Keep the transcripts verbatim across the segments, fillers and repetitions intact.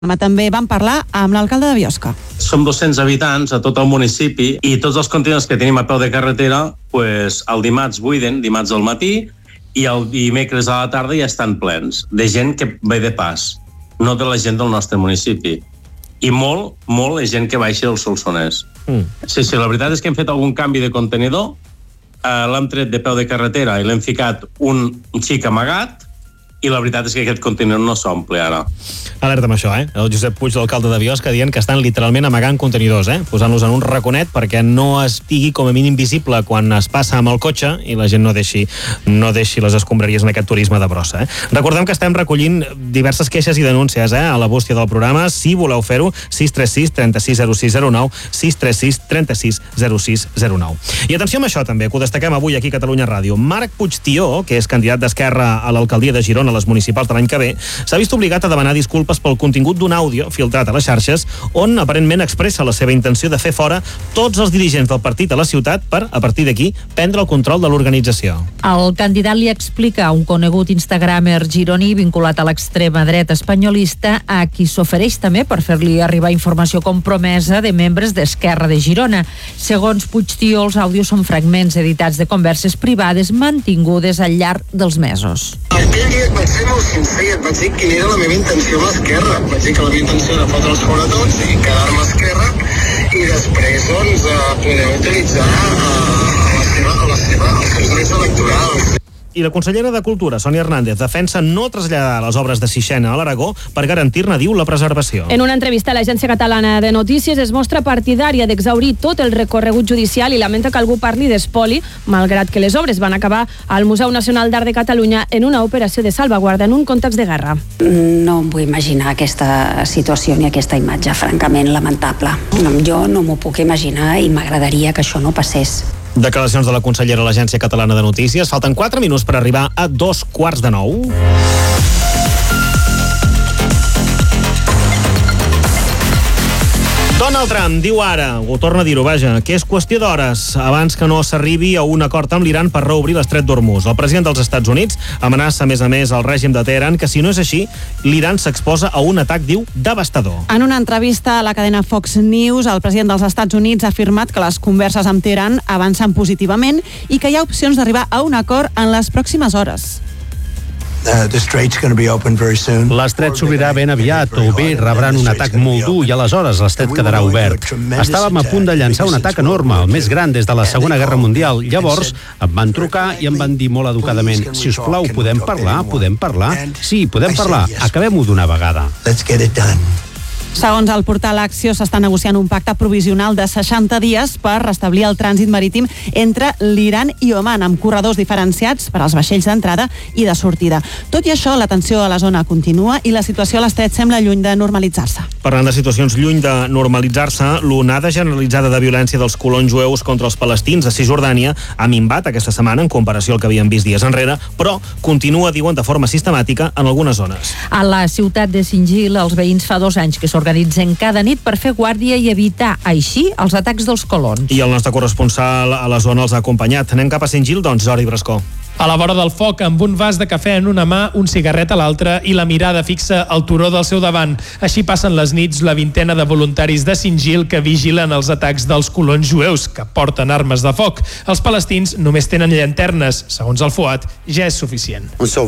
També vam parlar amb l'alcalde de Biosca. Som dos-cents habitants a tot el municipi i tots els contenidors que tenim a peu de carretera, pues, el dimarts buiden, dimarts al matí, i el dimecres a la tarda ja estan plens, de gent que ve de pas, no de la gent del nostre municipi. I molt, molt és gent que baixa del Solsonès. Mm. Sí, sí, la veritat és que hem fet algun canvi de contenidor, eh, l'hem tret de peu de carretera i l'hem ficat un xic amagat, i la veritat és que aquest contenidor no s'omple ara. Alerta amb això, eh? El Josep Puig, l'alcalde de Biosca, dient que estan literalment amagant contenidors, eh? Posant-los en un raconet perquè no estigui com a mínim visible quan es passa amb el cotxe i la gent no deixi, no deixi les escombraries en aquest turisme de brossa, eh? Recordem que estem recollint diverses queixes i denúncies, eh? A la bústia del programa. Si voleu fer-ho, sis tres sis, tres sis zero sis zero nou, sis tres sis, tres sis zero sis zero nou. I atenció amb això també, que ho destaquem avui aquí a Catalunya Ràdio. Marc Puigtió, que és candidat d'Esquerra a l'alcaldia de Girona a les municipals de l'any que ve, s'ha vist obligat a demanar disculpes pel contingut d'un àudio filtrat a les xarxes on aparentment expressa la seva intenció de fer fora tots els dirigents del partit a la ciutat per, a partir d'aquí, prendre el control de l'organització. El candidat li explica a un conegut instagramer gironí vinculat a l'extrema dreta espanyolista, a qui s'ofereix també per fer-li arribar informació compromesa de membres d'Esquerra de Girona. Segons Puigtió, els àudios són fragments editats de converses privades mantingudes al llarg dels mesos. Aquell dia et vaig ser molt sincer, et vaig dir quina era la meva intenció amb l'Esquerra. Vaig dir que la meva intenció era fotre'ls fora tots i quedar-me a Esquerra, i després doncs eh, poder utilitzar eh, la seva, la seva, els seus drets electorals. I la consellera de Cultura, Sònia Hernández, defensa no traslladar les obres de Sixena a l'Aragó per garantir-ne, diu, la preservació. En una entrevista a l'Agència Catalana de Notícies es mostra partidària d'exhaurir tot el recorregut judicial i lamenta que algú parli d'espoli, malgrat que les obres van acabar al Museu Nacional d'Art de Catalunya en una operació de salvaguarda en un context de guerra. No em vull imaginar aquesta situació ni aquesta imatge, francament lamentable. Jo no m'ho puc imaginar i m'agradaria que això no passés. Declaracions de la consellera a l'Agència Catalana de Notícies. Falten quatre minuts per arribar a dos quarts de nou. Donald Trump diu ara, ho torna a dir-ho, vaja, que és qüestió d'hores abans que no s'arribi a un acord amb l'Iran per reobrir l'estret d'Hormuz. El president dels Estats Units amenaça, a més a més, el règim de Teheran que, si no és així, l'Iran s'exposa a un atac, diu, devastador. En una entrevista a la cadena Fox News, el president dels Estats Units ha afirmat que les converses amb Teheran avancen positivament i que hi ha opcions d'arribar a un acord en les pròximes hores. L'estret s'obrirà ben aviat o bé rebran un atac molt dur i aleshores l'estret quedarà obert. Estàvem a punt de llançar un atac enorme, el més gran des de la Segona Guerra Mundial. Llavors em van trucar i em van dir molt educadament: si us plau, podem parlar? Podem parlar? Sí, podem parlar. Acabem-ho d'una vegada. Segons el portal Acció, s'està negociant un pacte provisional de seixanta dies per restablir el trànsit marítim entre l'Iran i Oman, amb corredors diferenciats per als vaixells d'entrada i de sortida. Tot i això, la tensió a la zona continua i la situació a l'estret sembla lluny de normalitzar-se. Parlant de situacions lluny de normalitzar-se, l'onada generalitzada de violència dels colons jueus contra els palestins a Cisjordània ha minvat aquesta setmana en comparació al que havíem vist dies enrere, però continua, diuen, de forma sistemàtica en algunes zones. A la ciutat de Singil, els veïns fa dos anys que s'organitzen cada nit per fer guàrdia i evitar, així, els atacs dels colons. I el nostre corresponsal a la zona els ha acompanyat. Anem cap a Singil, doncs, Jordi Brascó. A la vora del foc, amb un vas de cafè en una mà, un cigarret a l'altra i la mirada fixa al turó del seu davant. Així passen les nits la vintena de voluntaris de Singil que vigilen els atacs dels colons jueus, que porten armes de foc. Els palestins només tenen llanternes. Segons el Fuad, ja és suficient.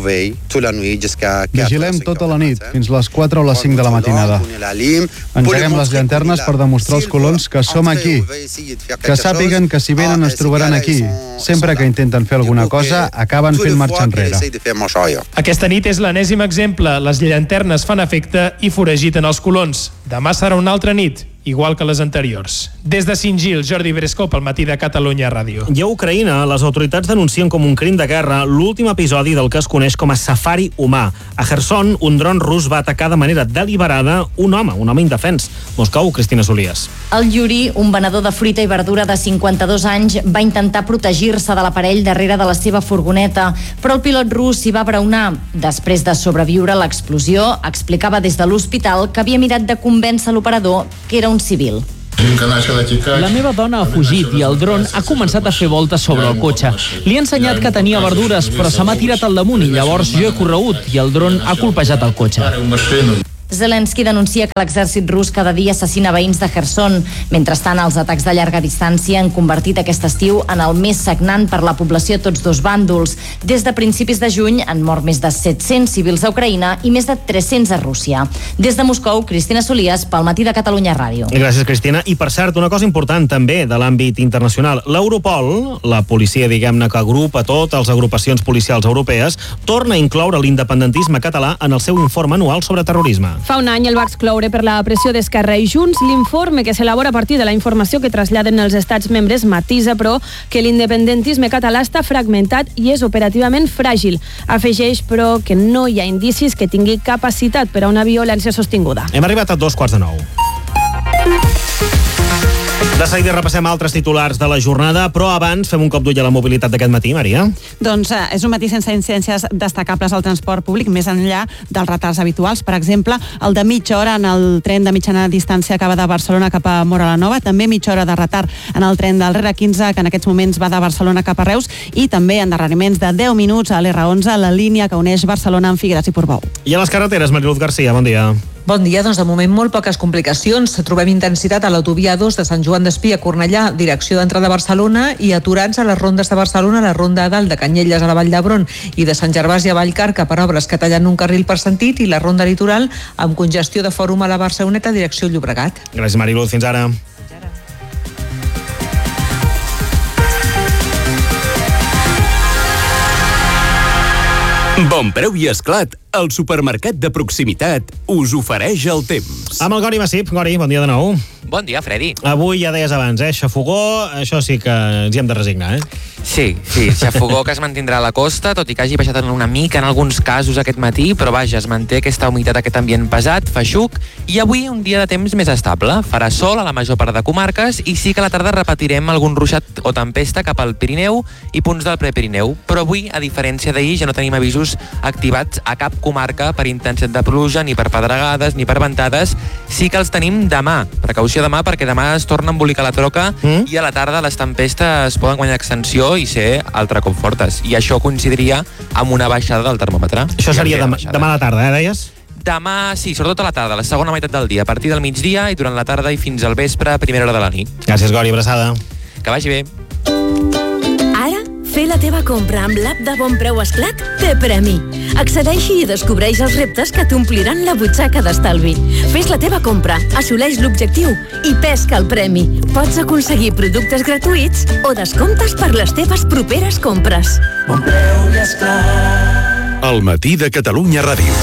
Vigilem tota la nit, fins les quatre o les cinc de la matinada. Engeguem les llanternes per demostrar als colons que som aquí. Que sàpiguen que si venen ens trobaran aquí. Sempre que intenten fer alguna cosa, acaben fent marxa enrere. Aquesta nit és l'enèsim exemple. Les llanternes fan efecte i foragiten els colons. Demà serà una altra nit, igual que les anteriors. Des de Singil, Jordi Bresco, pel Matí de Catalunya Ràdio. I a Ucraïna, les autoritats denuncien com un crim de guerra l'últim episodi del que es coneix com a safari humà. A Kherson, un dron rus va atacar de manera deliberada un home, un home indefens. Moscou, Cristina Solies. El Yuri, un venedor de fruita i verdura de cinquanta-dos anys, va intentar protegir-se de l'aparell darrere de la seva furgoneta, però el pilot rus s'hi va braonar. Després de sobreviure a l'explosió, explicava des de l'hospital que havia mirat de convèncer l'operador que era un civil. La meva dona ha fugit i el dron ha començat a fer voltes sobre el cotxe. Li he ensenyat que tenia verdures, però se m'ha tirat al damunt i llavors jo he corregut i el dron ha colpejat el cotxe. Zelensky denuncia que l'exèrcit rus cada dia assassina veïns de Kherson. Mentrestant, els atacs de llarga distància han convertit aquest estiu en el més sagnant per la població a tots dos bàndols. Des de principis de juny han mort més de set-cents civils a Ucraïna i més de tres-cents a Rússia. Des de Moscou, Cristina Solies, pel Matí de Catalunya Ràdio. Gràcies, Cristina. I, per cert, una cosa important també de l'àmbit internacional. L'Europol, la policia, diguem-ne, que agrupa totes les agrupacions policials europees, torna a incloure l'independentisme català en el seu informe anual sobre terrorisme. Fa un any el va excloure per la pressió d'Esquerra i Junts. L'informe, que s'elabora a partir de la informació que traslladen els estats membres, matisa, però, que l'independentisme català està fragmentat i és operativament fràgil. Afegeix, però, que no hi ha indicis que tingui capacitat per a una violència sostinguda. Hem arribat a dos quarts de nou. De seguida repassem altres titulars de la jornada, però abans fem un cop d'ull a la mobilitat d'aquest matí, Maria. Doncs eh, és un matí sense incidències destacables al transport públic, més enllà dels retards habituals. Per exemple, el de mitja hora en el tren de mitjana distància que va de Barcelona cap a Móra la Nova, també mitja hora de retard en el tren del R quinze, que en aquests moments va de Barcelona cap a Reus, i també endarreriments de deu minuts a l'R onze, la línia que uneix Barcelona amb Figueres i Portbou. I a les carreteres, Mariluz Garcia, bon dia. Bon dia, doncs de moment molt poques complicacions. Trobem intensitat a l'autovia dos de Sant Joan d'Espí a Cornellà, direcció d'entrada a Barcelona, i aturats a les rondes de Barcelona, la ronda a dalt de Canyelles a la Vall d'Hebron i de Sant Gervasi a Vallcarca per obres que tallen un carril per sentit, i la ronda litoral amb congestió de Fòrum a la Barceloneta, direcció Llobregat. Gràcies, Mariluz. Fins ara. Bon preu i esclat, el supermercat de proximitat us ofereix el temps. Amb el Gori Massip. Gori, bon dia de nou. Bon dia, Freddy. Avui ja deies abans, eh? Xafogó, això sí que ens hi hem de resignar, eh? Sí, sí, xafogó que es mantindrà a la costa, tot i que hagi baixat una mica en alguns casos aquest matí, però vaja, es manté aquesta humitat, aquest ambient pesat, feixuc, i avui un dia de temps més estable. Farà sol a la major part de comarques i sí que a la tarda repetirem algun ruixat o tempesta cap al Pirineu i punts del Prepirineu, però avui, a diferència d'ahir, ja no tenim avisos activats a cap comarca per intensitat de pluja, ni per pedregades, ni per ventades. Sí que els tenim demà. Precaució demà, perquè demà es torna a embolicar la troca mm? i a la tarda les tempestes poden guanyar extensió i ser altre cop fortes. I això coincidiria amb una baixada del termòmetre. Això seria demà, demà a la tarda, eh, deies? Demà, sí, sobretot a la tarda, la segona meitat del dia, a partir del migdia i durant la tarda i fins al vespre, primera hora de la nit. Gràcies, Gori, abraçada. Que vagi bé. Ara, fer la teva compra amb l'app de Bon Preu Esclat té premi. Accedeixi i descobreix els reptes que t'ompliran la butxaca d'estalvi. Fes la teva compra, assoleix l'objectiu i pesca el premi. Pots aconseguir productes gratuïts o descomptes per les teves properes compres. Bon Preu i Esclat. El matí de Catalunya Ràdio.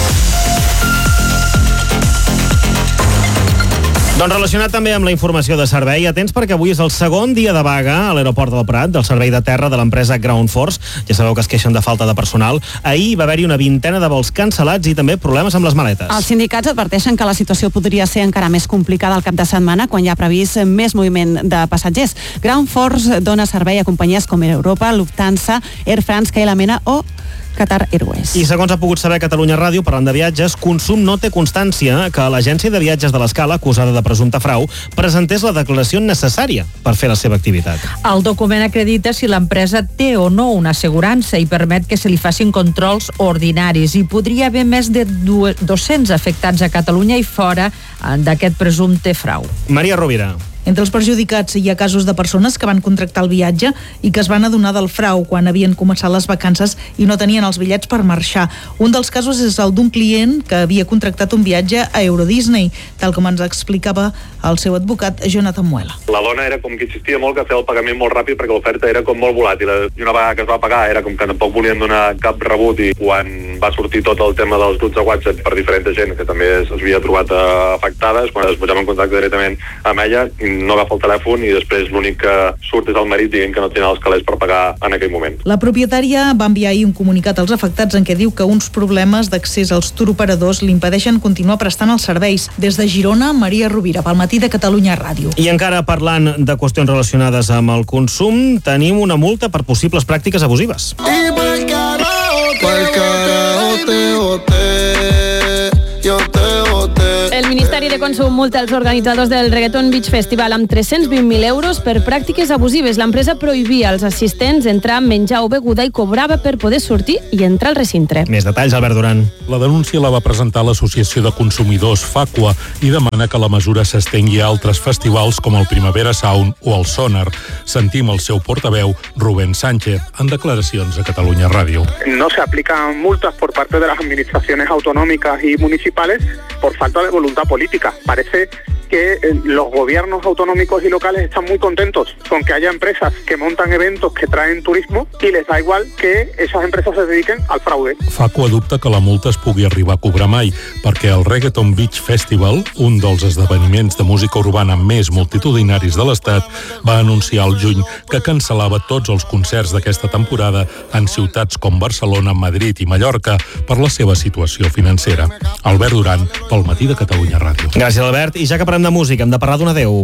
Doncs relacionat també amb la informació de servei, atents perquè avui és el segon dia de vaga a l'aeroport del Prat del servei de terra de l'empresa Ground Force. Ja sabeu que es queixen de falta de personal. Ahir va haver-hi una vintena de vols cancel·lats i també problemes amb les maletes. Els sindicats adverteixen que la situació podria ser encara més complicada el cap de setmana quan hi ha previst més moviment de passatgers. Ground Force dona servei a companyies com Air Europa, Lufthansa, Air France, K L M o Qatar Airways. I segons ha pogut saber Catalunya Ràdio, parlant de viatges, Consum no té constància que l'agència de viatges de l'Escala, acusada de presumpte frau, presentés la declaració necessària per fer la seva activitat. El document acredita si l'empresa té o no una assegurança i permet que se li facin controls ordinaris. I podria haver més de dos-cents afectats a Catalunya i fora d'aquest presumpte frau. Maria Rovira. Entre els perjudicats hi ha casos de persones que van contractar el viatge i que es van adonar del frau quan havien començat les vacances i no tenien els bitllets per marxar. Un dels casos és el d'un client que havia contractat un viatge a Euro Disney, tal com ens explicava el seu advocat Jonathan Muela. La dona era com que insistia molt que feia el pagament molt ràpid perquè l'oferta era com molt volàtil i una vegada que es va pagar era com que tampoc volien donar cap rebut i quan va sortir tot el tema dels grups de WhatsApp per diferent gent que també s'havia trobat afectades, quan es posava en contacte directament amb ella no agafa el telèfon i després l'únic que surt és el marit dient que no tenen els calés per pagar en aquell moment. La propietària va enviar ahir un comunicat als afectats en què diu que uns problemes d'accés als turoperadors li impedeixen continuar prestant els serveis. Des de Girona, Maria Rovira, pel Matí de Catalunya Ràdio. I encara parlant de qüestions relacionades amb el consum, tenim una multa per possibles pràctiques abusives. I pel carajo, pel carajo te boté, yo te boté. El Ministeri Ministeri de Consum multa els organitzadors del Reggaeton Beach Festival amb tres-cents vint mil euros per pràctiques abusives. L'empresa prohibia als assistents entrar, menjar o beguda i cobrava per poder sortir i entrar al recinte. Més detalls, Albert Duran. La denúncia la va presentar l'Associació de Consumidors Facua i demana que la mesura s'estengui a altres festivals com el Primavera Sound o el Sonar. Sentim el seu portaveu, Rubén Sánchez, en declaracions a Catalunya Ràdio. No se aplican multas por parte de las administraciones autonómicas y municipales por falta de voluntad política. Parece que los gobiernos autonómicos y locales están muy contentos con que haya empresas que montan eventos que traen turismo y les da igual que esas empresas se dediquen al fraude. Facua dubta que la multa es pugui arribar a cobrar mai, perquè el Reggaeton Beach Festival, un dels esdeveniments de música urbana més multitudinaris de l'Estat, va anunciar al juny que cancel·lava tots els concerts d'aquesta temporada en ciutats com Barcelona, Madrid i Mallorca per la seva situació financera. Albert Duran, pel Matí de Catalunya Ràdio. Gràcies, Albert. I ja que parlem de música, hem de parlar d'un adeu.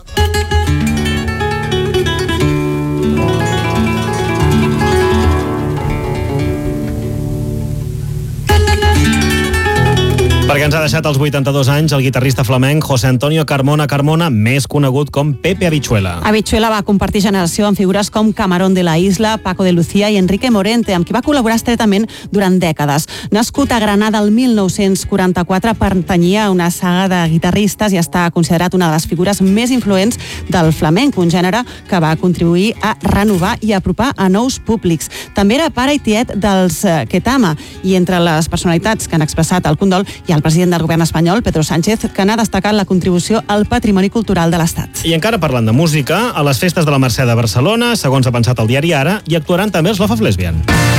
Perquè ens ha deixat als vuitanta-dos anys el guitarrista flamenc José Antonio Carmona Carmona, més conegut com Pepe Habichuela. Habichuela va compartir generació amb figures com Camarón de la Isla, Paco de Lucía i Enrique Morente, amb qui va col·laborar estretament durant dècades. Nascut a Granada el mil nou-cents quaranta-quatre, pertanyia a una saga de guitarristes i està considerat una de les figures més influents del flamenc, un gènere que va contribuir a renovar i apropar a nous públics. També era pare i tiet dels Ketama, i entre les personalitats que han expressat el condol hi ha el president del govern espanyol, Pedro Sánchez, que n'ha destacat la contribució al patrimoni cultural de l'Estat. I encara parlant de música, a les festes de la Mercè de Barcelona, segons ha pensat el diari Ara, hi actuaran també els Love of Lesbian.